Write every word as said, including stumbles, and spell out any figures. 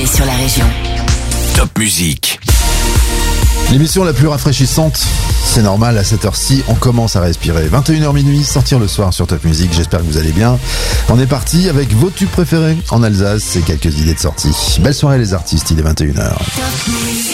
nouveautés sur la région. Top Musique. L'émission la plus rafraîchissante, c'est normal, à cette heure-ci, on commence à respirer. vingt et une heures minuit, sortir le soir sur Top Musique, j'espère que vous allez bien. On est parti avec vos tubes préférés en Alsace et quelques idées de sortie. Belle soirée les artistes, il est vingt et une heures.